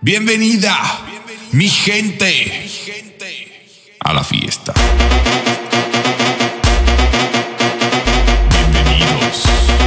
Bienvenida, mi gente, a la fiesta. Bienvenidos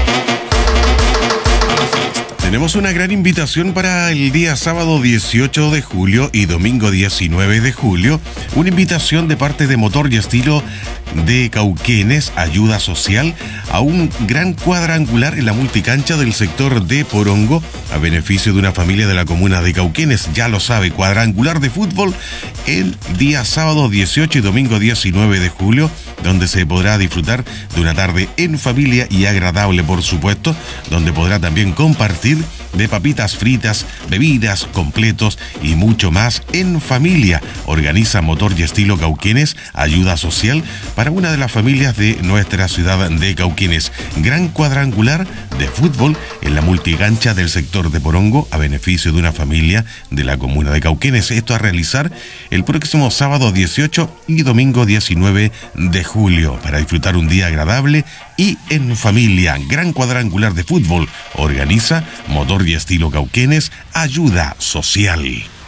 a la fiesta. Tenemos una gran invitación para el día sábado 18 de julio y domingo 19 de julio. Una invitación de parte de Motor y Estilo de Cauquenes, ayuda social, a un gran cuadrangular en la multicancha del sector de Porongo, a beneficio de una familia de la comuna de Cauquenes. Ya lo sabe, cuadrangular de fútbol el día sábado 18 y domingo 19 de julio, donde se podrá disfrutar de una tarde en familia y agradable, por supuesto, donde podrá también compartir de papitas fritas, bebidas, completos y mucho más en familia. Organiza Motor y Estilo Cauquenes, ayuda social para una de las familias de nuestra ciudad de Cauquenes. Gran cuadrangular de fútbol en la multicancha del sector de Porongo, a beneficio de una familia de la comuna de Cauquenes. Esto a realizar el próximo sábado 18 y domingo 19 de julio, para disfrutar un día agradable y en familia. Gran cuadrangular de fútbol organiza Motor y Estilo Cauquenes, ayuda social.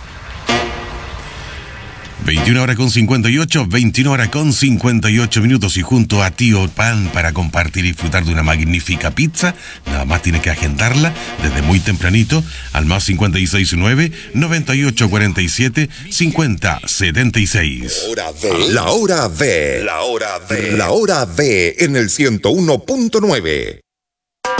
21 horas con 58 minutos, y junto a Tío Pan para compartir y disfrutar de una magnífica pizza. Nada más tienes que agendarla desde muy tempranito al más 569-9847-5076. La hora V en el 101.9.